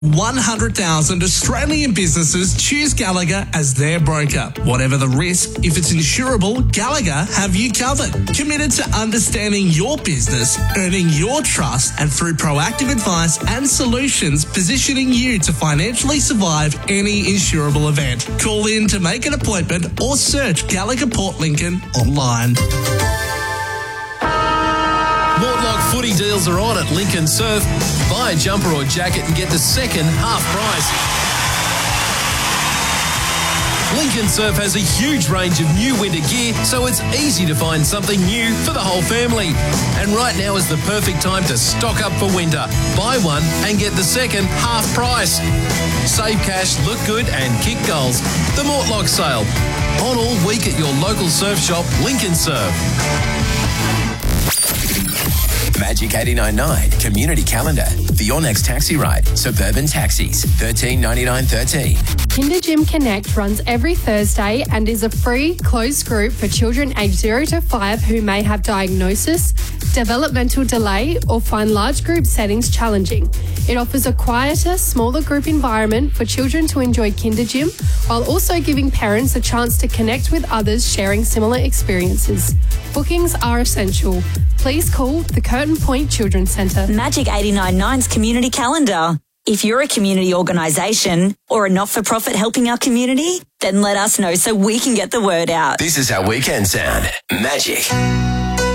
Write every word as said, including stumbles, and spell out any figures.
one hundred thousand Australian businesses choose Gallagher as their broker. Whatever the risk, if it's insurable, Gallagher have you covered. Committed to understanding your business, earning your trust, and through proactive advice and solutions, positioning you to financially survive any insurable event. Call in to make an appointment or search Gallagher Port Lincoln online. Mortlock footy deals are on at Lincoln Surf. Buy a jumper or jacket and get the second half price. Lincoln Surf has a huge range of new winter gear, so it's easy to find something new for the whole family. And right now is the perfect time to stock up for winter. Buy one and get the second half price. Save cash, look good and kick goals. The Mortlock sale. On all week at your local surf shop, Lincoln Surf. Magic eighty-nine point nine Community Calendar. For your next taxi ride, Suburban Taxis, thirteen ninety-nine thirteen. Kinder Gym Connect runs every Thursday and is a free, closed group for children aged zero to five who may have diagnosis, developmental delay, or find large group settings challenging. It offers a quieter, smaller group environment for children to enjoy Kinder Gym, while also giving parents a chance to connect with others sharing similar experiences. Bookings are essential. Please call the Curtin Point Children's Centre. Magic eighty-nine point nine's Community Calendar. If you're a community organisation or a not-for-profit helping our community, then let us know so we can get the word out. This is our weekend sound. Magic.